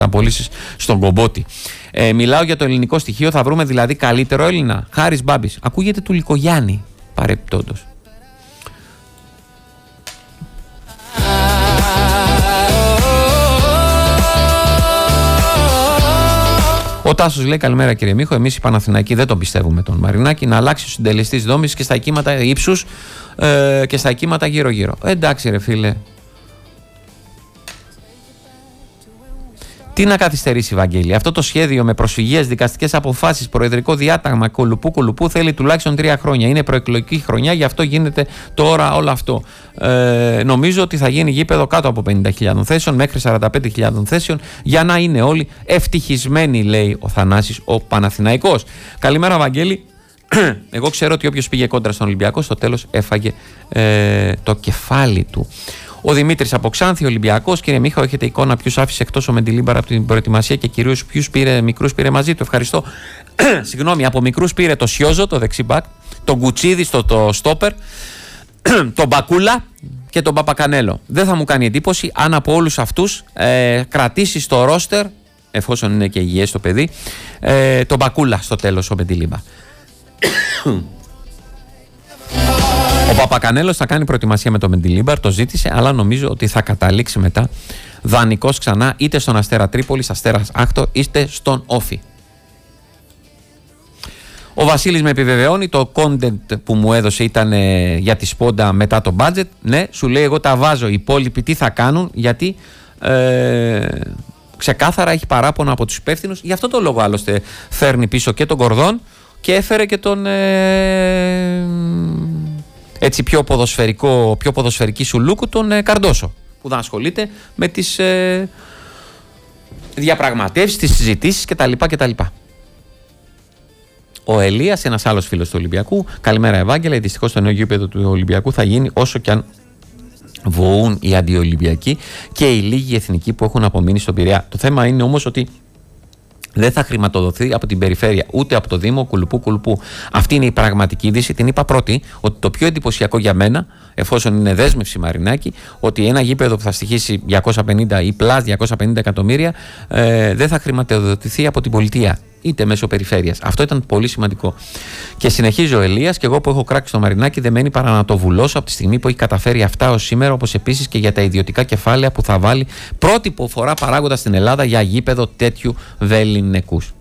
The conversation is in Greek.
απολύσεις στον Κομπότη. Μιλάω για το ελληνικό στοιχείο, θα βρούμε δηλαδή καλύτερο Έλληνα. Χάρης Μπάμπης. Ακούγεται του Λυκογιάννη παρεπτόντως. Ο Τάσος λέει: καλημέρα κύριε Μίχο. Εμείς οι Παναθηναϊκοί δεν τον πιστεύουμε τον Μαρινάκη να αλλάξει ο συντελεστής δόμησης και στα κύματα ύψους και στα κύματα γύρω-γύρω. Εντάξει ρε φίλε. Τι να καθυστερήσει, Βαγγέλη. Αυτό το σχέδιο με προσφυγές, δικαστικές αποφάσεις, προεδρικό διάταγμα, κολουπού θέλει τουλάχιστον 3 χρόνια. Είναι προεκλογική χρονιά, γι' αυτό γίνεται τώρα όλο αυτό. Νομίζω ότι θα γίνει γήπεδο κάτω από 50.000 θέσεων μέχρι 45.000 θέσεων για να είναι όλοι ευτυχισμένοι, λέει ο Θανάσης ο Παναθηναϊκός. Καλημέρα, Βαγγέλη. Εγώ ξέρω ότι όποιος πήγε κόντρα στον Ολυμπιακό στο τέλος έφαγε το κεφάλι του. Ο Δημήτρης από Ξάνθη, Ολυμπιακός. Κύριε Μίχα, έχετε εικόνα ποιους άφησε εκτός ο Μεντιλίμπαρ από την προετοιμασία και κυρίως ποιους μικρούς πήρε μαζί του? Ευχαριστώ. Συγγνώμη, από μικρούς πήρε το Σιόζο, το δεξιμπάκ, τον Κουτσίδη το στόπερ, τον Μπακούλα και τον Παπακανέλο. Δεν θα μου κάνει εντύπωση αν από όλους αυτούς κρατήσει στο ρόστερ, εφόσον είναι και υγιές το παιδί, τον Μπακούλα στο τέλος ο Μεντιλίμπαρ. Ο Παπακανέλος θα κάνει προετοιμασία με το Μεντιλίμπαρ, το ζήτησε, αλλά νομίζω ότι θα καταλήξει μετά δανεικός ξανά είτε στον Αστέρα Τρίπολης, Αστέρας Άκτο, είτε στον Όφη. Ο Βασίλης με επιβεβαιώνει, το content που μου έδωσε ήταν για τη σπόντα μετά το budget. Ναι, σου λέει εγώ τα βάζω, οι υπόλοιποι τι θα κάνουν, γιατί ξεκάθαρα έχει παράπονα από τους υπεύθυνους. Γι' αυτό το λόγο άλλωστε φέρνει πίσω και τον Κορδόν και έφερε και τον έτσι πιο ποδοσφαιρική σουλούκου τον Καρντόσο, που θα ασχολείται με τις διαπραγματεύσεις, τις συζητήσεις κτλ. Ο Ελίας, ένας άλλος φίλος του Ολυμπιακού. Καλημέρα Ευάγγελα, δυστυχώς το νέο γήπεδο του Ολυμπιακού θα γίνει όσο και αν βοούν οι αντιολυμπιακοί και οι λίγοι εθνικοί που έχουν απομείνει στον Πειραιά. Το θέμα είναι όμως ότι δεν θα χρηματοδοθεί από την περιφέρεια ούτε από το Δήμο κουλουπού. Αυτή είναι η πραγματική είδηση. Την είπα πρώτη, ότι το πιο εντυπωσιακό για μένα, εφόσον είναι δέσμευση Μαρινάκη, ότι ένα γήπεδο που θα στοιχήσει 250 ή πλάς 250 εκατομμύρια δεν θα χρηματοδοτηθεί από την πολιτεία, είτε μέσω περιφέρειας. Αυτό ήταν πολύ σημαντικό. Και συνεχίζει ο Ελίας, και εγώ που έχω κράξει το Μαρινάκη δεν μένει παρά να το βουλώσω από τη στιγμή που έχει καταφέρει αυτά ως σήμερα, όπως επίσης και για τα ιδιωτικά κεφάλαια που θα βάλει πρώτη φορά παράγοντα στην Ελλάδα για γήπεδο τέτοιου βεληνικούς.